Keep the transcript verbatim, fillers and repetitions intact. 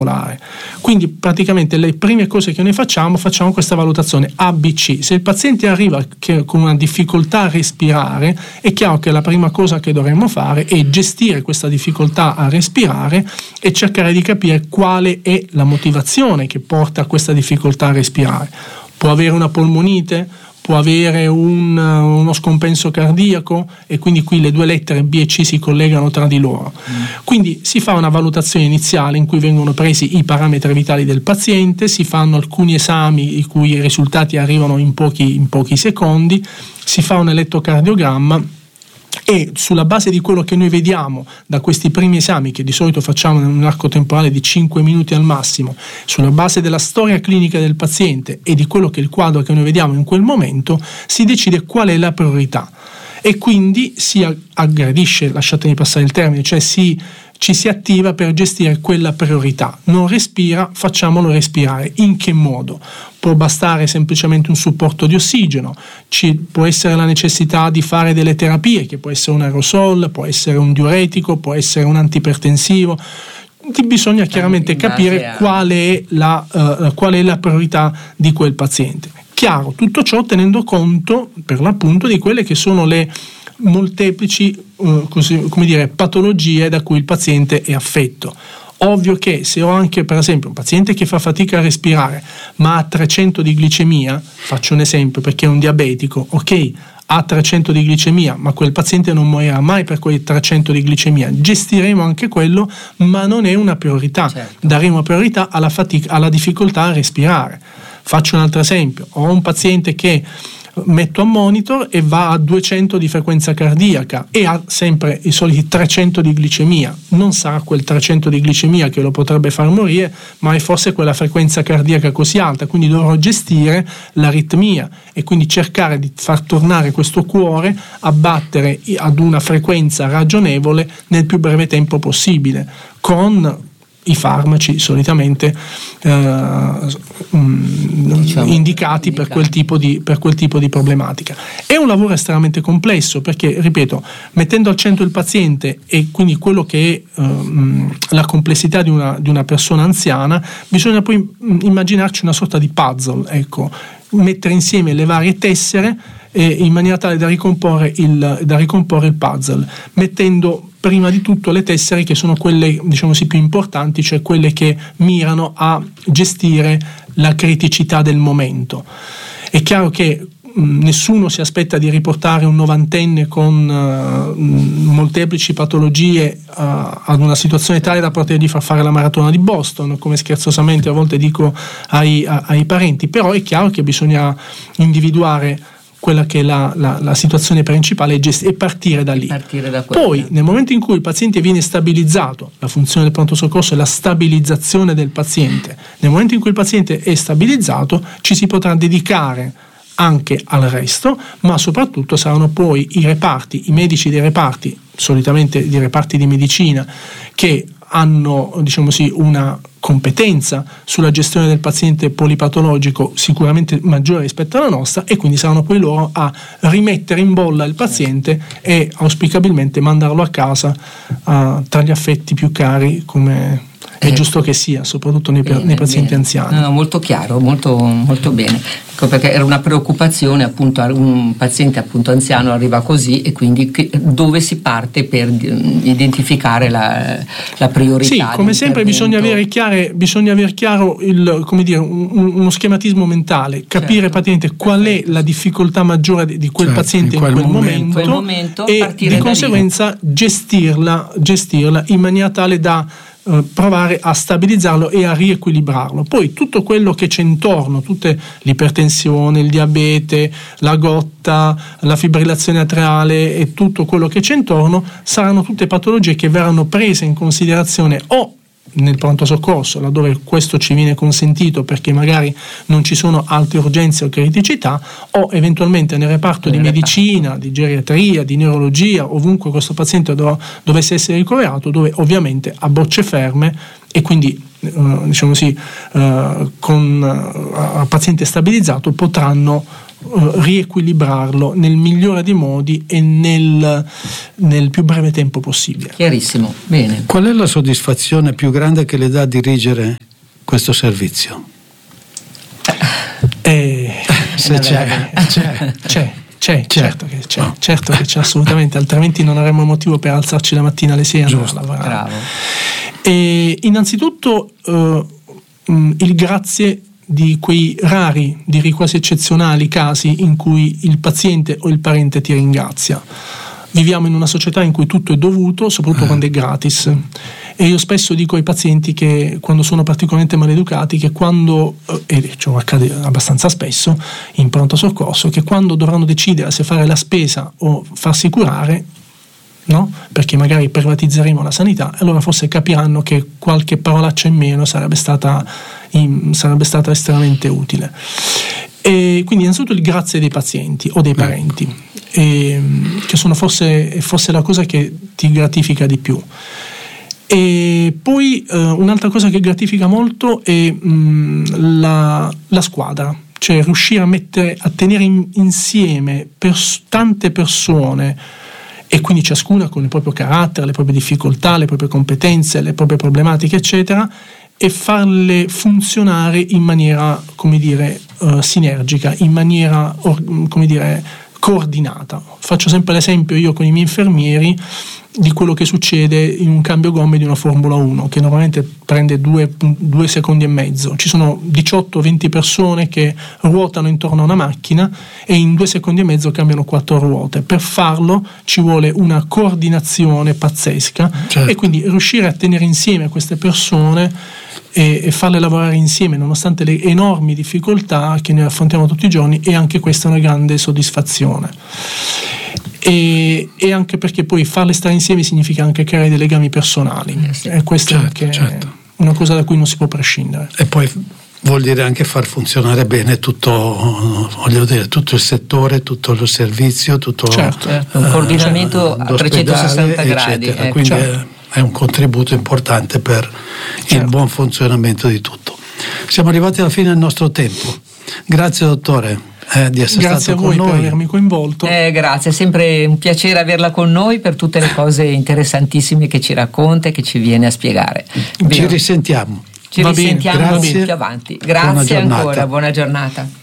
Quindi praticamente le prime cose che noi facciamo facciamo questa valutazione A B C. Se il paziente arriva che, con una difficoltà a respirare, è chiaro che la prima cosa che dovremmo fare è gestire questa difficoltà a respirare e cercare di capire quale è la motivazione che porta a questa difficoltà a respirare. Può avere una polmonite, può avere un, uno scompenso cardiaco, e quindi qui le due lettere B e C si collegano tra di loro. Mm. Quindi si fa una valutazione iniziale in cui vengono presi i parametri vitali del paziente, si fanno alcuni esami i cui risultati arrivano in pochi, in pochi secondi, si fa un elettrocardiogramma e sulla base di quello che noi vediamo da questi primi esami, che di solito facciamo in un arco temporale di cinque minuti al massimo, sulla base della storia clinica del paziente e di quello che è il quadro che noi vediamo in quel momento, si decide qual è la priorità e quindi si aggredisce, lasciatemi passare il termine, cioè si ci si attiva per gestire quella priorità. Non respira, facciamolo respirare. In che modo? Può bastare semplicemente un supporto di ossigeno, ci può essere la necessità di fare delle terapie, che può essere un aerosol, può essere un diuretico, può essere un antipertensivo. Bisogna chiaramente capire a... qual è la, uh, qual è la priorità di quel paziente. Chiaro, tutto ciò tenendo conto per l'appunto di quelle che sono le molteplici uh, così, come dire, patologie da cui il paziente è affetto. Ovvio che se ho anche per esempio un paziente che fa fatica a respirare ma ha trecento di glicemia, faccio un esempio perché è un diabetico, ok, ha trecento di glicemia, ma quel paziente non morirà mai per quei trecento di glicemia, gestiremo anche quello, ma non è una priorità. Certo. Daremo priorità alla fatica, alla difficoltà a respirare. Faccio un altro esempio, ho un paziente che metto a monitor e va a duecento di frequenza cardiaca e ha sempre i soliti trecento di glicemia. Non sarà quel trecento di glicemia che lo potrebbe far morire, ma è forse quella frequenza cardiaca così alta, quindi dovrò gestire l'aritmia e quindi cercare di far tornare questo cuore a battere ad una frequenza ragionevole nel più breve tempo possibile, con i farmaci solitamente eh, um, diciamo, indicati, indicati per quel tipo di per quel tipo di problematica. È un lavoro estremamente complesso perché, ripeto, mettendo al centro il paziente e quindi quello che è um, la complessità di una, di una persona anziana, bisogna poi immaginarci una sorta di puzzle, ecco, mettere insieme le varie tessere eh, in maniera tale da ricomporre il, da ricomporre il puzzle, mettendo prima di tutto le tessere che sono quelle, diciamo sì, più importanti, cioè quelle che mirano a gestire la criticità del momento. È chiaro che mh, nessuno si aspetta di riportare un novantenne con uh, molteplici patologie uh, ad una situazione tale da potergli far fare la maratona di Boston, come scherzosamente a volte dico ai, a, ai parenti, però è chiaro che bisogna individuare quella che è la, la, la situazione principale e, gest- e partire da lì. Partire da Poi nel momento in cui il paziente viene stabilizzato, la funzione del pronto soccorso è la stabilizzazione del paziente, nel momento in cui il paziente è stabilizzato ci si potrà dedicare anche al resto, ma soprattutto saranno poi i reparti, i medici dei reparti, solitamente dei reparti di medicina, che hanno, diciamo sì, una competenza sulla gestione del paziente polipatologico sicuramente maggiore rispetto alla nostra, e quindi saranno poi loro a rimettere in bolla il paziente e auspicabilmente mandarlo a casa uh, tra gli affetti più cari, come è eh, giusto che sia, soprattutto nei, bene, nei pazienti bene. anziani. No, no, molto chiaro, molto, molto bene. Ecco, perché era una preoccupazione, appunto, un paziente appunto anziano arriva così, e quindi che, dove si parte per identificare la, la priorità? Sì, come sempre bisogna avere chiare, bisogna avere chiaro il, come dire, un, uno schematismo mentale, capire certo. praticamente qual è la difficoltà maggiore di, di quel certo, paziente in quel, in quel momento, quel momento e di conseguenza gestirla, gestirla in maniera tale da provare a stabilizzarlo e a riequilibrarlo. Poi tutto quello che c'è intorno, tutte l'ipertensione, il diabete, la gotta, la fibrillazione atriale e tutto quello che c'è intorno saranno tutte patologie che verranno prese in considerazione o nel pronto soccorso, laddove questo ci viene consentito perché magari non ci sono altre urgenze o criticità, o eventualmente nel reparto di medicina, di geriatria, di neurologia, ovunque questo paziente dov- dovesse essere ricoverato, dove ovviamente a bocce ferme e quindi uh, diciamo sì, uh, con uh, a paziente stabilizzato potranno uh, riequilibrarlo nel migliore dei modi e nel, nel più breve tempo possibile. Chiarissimo, bene. Qual è la soddisfazione più grande che le dà dirigere questo servizio? Eh, Se c'è, c'è. c'è. C'è, certo che c'è, no. certo che c'è assolutamente, altrimenti non avremmo motivo per alzarci la mattina alle sei e andare a lavorare. Bravo. E innanzitutto eh, il grazie di quei rari, direi quasi eccezionali casi in cui il paziente o il parente ti ringrazia. Viviamo in una società in cui tutto è dovuto, soprattutto eh. quando è gratis. E io spesso dico ai pazienti che quando sono particolarmente maleducati, che quando, e ciò accade abbastanza spesso in pronto soccorso, che quando dovranno decidere se fare la spesa o farsi curare, no? Perché magari privatizzeremo la sanità, allora forse capiranno che qualche parolaccia in meno sarebbe stata, in, sarebbe stata estremamente utile. E quindi innanzitutto il grazie dei pazienti o dei parenti, e, che sono forse, forse la cosa che ti gratifica di più. E poi eh, un'altra cosa che gratifica molto è mh, la, la squadra, cioè riuscire a mettere, a tenere in, insieme pers- tante persone, e quindi ciascuna con il proprio carattere, le proprie difficoltà, le proprie competenze, le proprie problematiche, eccetera, e farle funzionare in maniera, come dire, uh, sinergica, in maniera, or- come dire, coordinata. Faccio sempre l'esempio io con i miei infermieri di quello che succede in un cambio gomme di una Formula uno, che normalmente prende due, due secondi e mezzo. Ci sono diciotto venti persone che ruotano intorno a una macchina e in due secondi e mezzo cambiano quattro ruote. Per farlo ci vuole una coordinazione pazzesca, certo. E quindi riuscire a tenere insieme queste persone e, e farle lavorare insieme nonostante le enormi difficoltà che noi affrontiamo tutti i giorni, e anche questa è una grande soddisfazione. E, e anche perché poi farle stare insieme significa anche creare dei legami personali, eh sì. E questa certo, è anche certo. una cosa da cui non si può prescindere. E poi vuol dire anche far funzionare bene tutto, voglio dire, tutto il settore, tutto il servizio, tutto certo, certo. un coordinamento uh, a trecentosessanta gradi, ecco, quindi certo. è, è un contributo importante per certo. il buon funzionamento di tutto. Siamo arrivati alla fine del nostro tempo. Grazie dottore. Eh, di essere grazie stato a voi con per noi. avermi coinvolto. Eh, grazie, è sempre un piacere averla con noi per tutte le cose interessantissime che ci racconta e che ci viene a spiegare. Ci risentiamo. Ci Va risentiamo bene, più avanti. Grazie buona ancora, buona giornata.